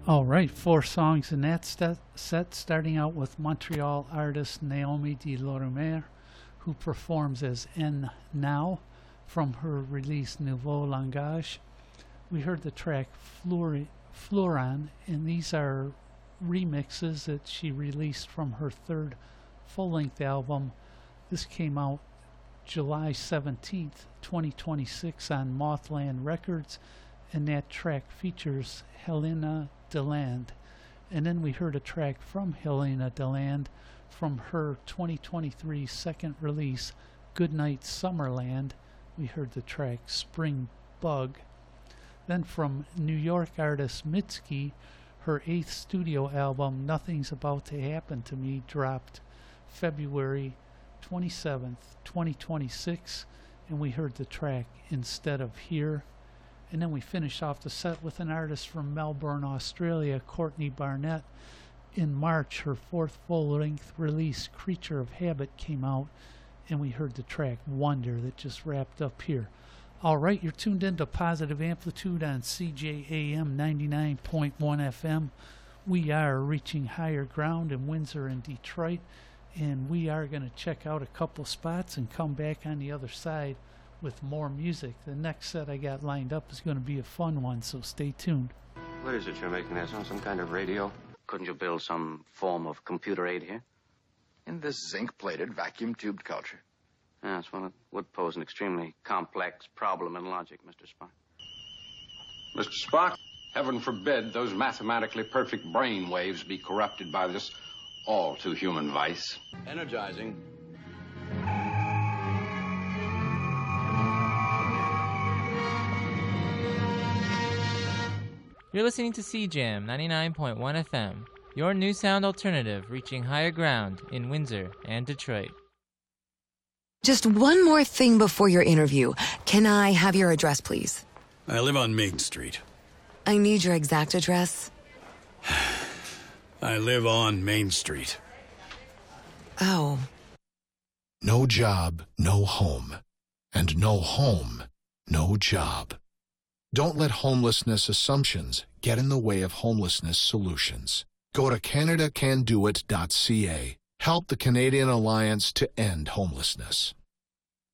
All right, four songs in that set, starting out with Montreal artist Naomi de Lorimer, who performs as N Now from her release Nouveau Langage. We heard the track Fleuron, and these are remixes that she released from her third full-length album. This came out July 17th, 2026 on Mothland Records, and that track features Helena Deland. And then we heard a track from Helena Deland from her 2023 second release, Goodnight Summerland. We heard the track Spring Bug. Then from New York artist Mitski, her 8th studio album, Nothing's About to Happen to Me, dropped February 27th, 2026, and we heard the track Instead of Here. And then we finished off the set with an artist from Melbourne, Australia, Courtney Barnett. In March, her 4th full-length release, Creature of Habit, came out, and we heard the track Wonder that just wrapped up here. All right, you're tuned into Positive Amplitude on CJAM 99.1 FM. We are reaching higher ground in Windsor and Detroit, and we are going to check out a couple spots and come back on the other side with more music. The next set I got lined up is going to be a fun one, so stay tuned. What is it you're making there, son? Some kind of radio? Couldn't you build some form of computer aid here? In this zinc-plated, vacuum-tubed culture. Yes, well, it would pose an extremely complex problem in logic, Mr. Spock. Mr. Spock, heaven forbid those mathematically perfect brain waves be corrupted by this all-too-human vice. Energizing. You're listening to CJAM 99.1 FM, your new sound alternative reaching higher ground in Windsor and Detroit. Just one more thing before your interview. Can I have your address, please? I live on Main Street. I need your exact address. I live on Main Street. Oh. No job, no home. And no home, no job. Don't let homelessness assumptions get in the way of homelessness solutions. Go to CanadaCanDoIt.ca. Help the Canadian Alliance to End Homelessness.